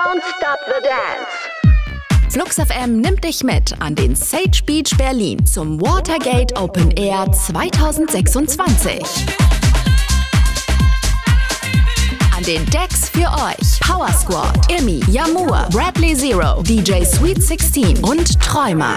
Don't stop the dance. Flux FM nimmt dich mit an den Sage Beach Berlin zum Watergate Open Air 2026. An den Decks für euch Power Squad, Immi, Yamur, Bradley Zero, DJ Sweet 16 und Träumer.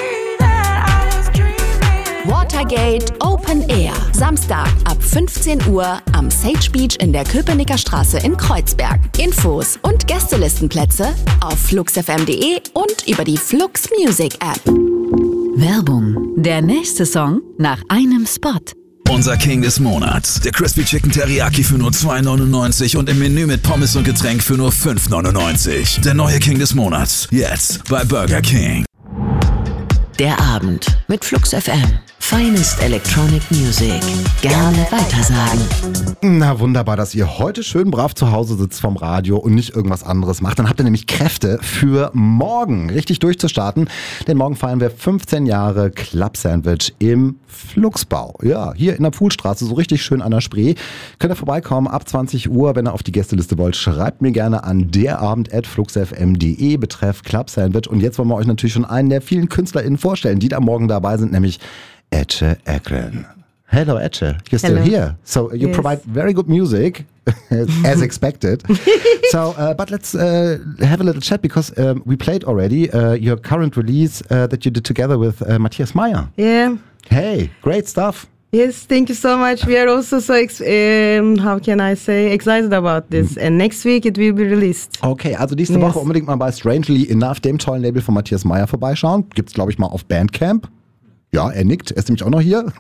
Watergate Open Air. Samstag ab 15 Uhr am Sage Beach in der Köpenicker Straße in Kreuzberg. Infos und Gästelistenplätze auf fluxfm.de und über die Flux Music App. Werbung. Der nächste Song nach einem Spot. Unser King des Monats. Der Crispy Chicken Teriyaki für nur $2,99 und im Menü mit Pommes und Getränk für nur $5,99. Der neue King des Monats. Jetzt bei Burger King. Der Abend mit Flux FM. Finest Electronic Music. Gerne weitersagen. Na wunderbar, dass ihr heute schön brav zu Hause sitzt vom Radio und nicht irgendwas anderes macht. Dann habt ihr nämlich Kräfte für morgen richtig durchzustarten. Denn morgen feiern wir 15 Jahre Club Sandwich im Fluxbau. Ja, hier in der Pfuhlstraße, so richtig schön an der Spree. Könnt ihr vorbeikommen ab 20 Uhr. Wenn ihr auf die Gästeliste wollt, schreibt mir gerne an derabend@fluxfm.de betreff Club Sandwich. Und jetzt wollen wir euch natürlich schon einen der vielen KünstlerInnen vorstellen, die da morgen dabei sind, nämlich Ece Ekren. Hello, Ece. You're still here. So you provide very good music, as expected. So, but let's have a little chat because we played already your current release that you did together with Matthias Meyer. Yeah. Hey, great stuff. Yes, thank you so much. We are also so, how can I say, excited about this. And next week it will be released. Okay, also nächste Woche unbedingt mal bei Strangely Enough, dem tollen Label von Matthias Meyer, vorbeischauen. Gibt's, glaube ich, mal auf Bandcamp. Ja, er nickt, er ist nämlich auch noch hier.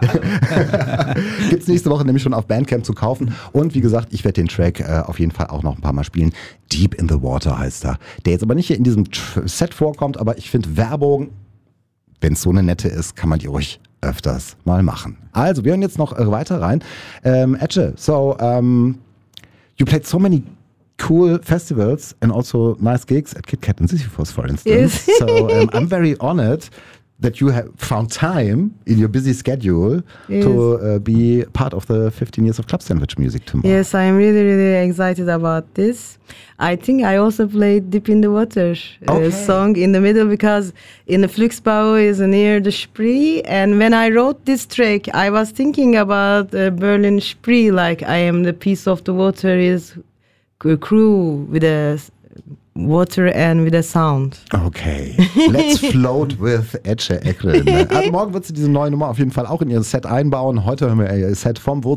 Gibt's nächste Woche nämlich schon auf Bandcamp zu kaufen. Und wie gesagt, ich werde den Track auf jeden Fall auch noch ein paar Mal spielen. Deep in the Water heißt er. Der jetzt aber nicht hier in diesem Set vorkommt, aber ich finde Werbung, wenn es so eine nette ist, kann man die ruhig öfters mal machen. Also, wir hören jetzt noch weiter rein. Ece, so, you played so many cool festivals and also nice gigs at Kit Kat and Sisyphus, for instance. Yes. So, I'm very honored that you have found time in your busy schedule to be part of the 15 years of Club Sandwich music tomorrow. Yes, I'm really, really excited about this. I think I also played Deep in the Water song in the middle because in the Fluxbau is near the Spree. And when I wrote this track, I was thinking about Berlin Spree, like I am the piece of the water is a crew with a water and with a sound. Okay, let's float with Ece Ekren. Also morgen wird sie diese neue Nummer auf jeden Fall auch in ihr Set einbauen. Heute hören wir ihr Set vom